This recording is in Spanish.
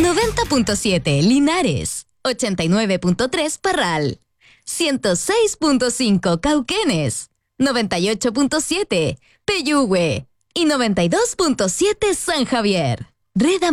90.7 Linares, 89.3 Parral, 106.5 Cauquenes, 98.7 Peyúgue y 92.7 San Javier. Red